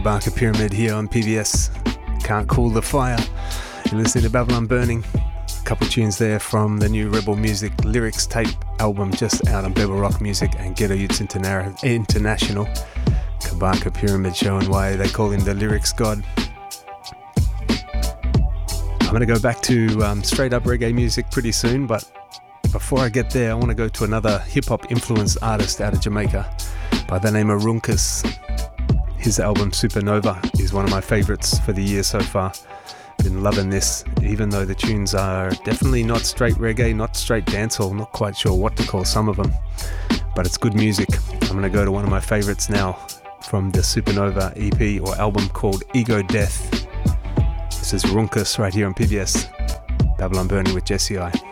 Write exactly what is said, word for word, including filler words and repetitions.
Barker Pyramid here on P B S. Can't Cool the Fire. You're listening to Babylon Burning. A couple tunes there from the new Rebel Music Lyrics tape album just out on Bebel Rock Music and Ghetto Youths Interna- International. Kabaka Pyramid showing why they call him the Lyrics God. I'm going to go back to um, straight up reggae music pretty soon, but before I get there, I want to go to another hip-hop influenced artist out of Jamaica by the name of Runkus. His album Supernova is one of my favourites for the year so far. Been loving this, even though the tunes are definitely not straight reggae, not straight dancehall, not quite sure what to call some of them, but it's good music. I'm going to go to one of my favourites now from the Supernova E P or album called Ego Death. This is Runkus right here on P B S. Babylon Burning with Jesse I.